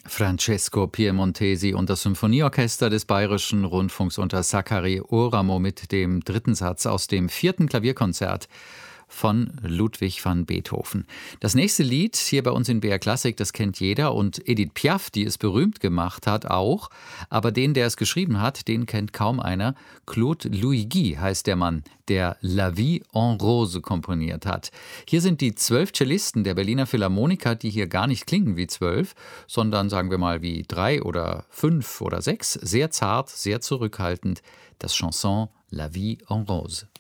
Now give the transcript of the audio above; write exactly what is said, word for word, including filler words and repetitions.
Francesco Piemontesi und das Symphonieorchester des Bayerischen Rundfunks unter Sakari Oramo mit dem dritten Satz aus dem vierten Klavierkonzert von Ludwig van Beethoven. Das nächste Lied hier bei uns in B R Klassik, das kennt jeder und Edith Piaf, die es berühmt gemacht hat, auch. Aber den, der es geschrieben hat, den kennt kaum einer. Claude Luigi heißt der Mann, der La Vie en Rose komponiert hat. Hier sind die zwölf Cellisten der Berliner Philharmoniker, die hier gar nicht klingen wie zwölf, sondern sagen wir mal wie drei oder fünf oder sechs. Sehr zart, sehr zurückhaltend. Das Chanson La Vie en Rose.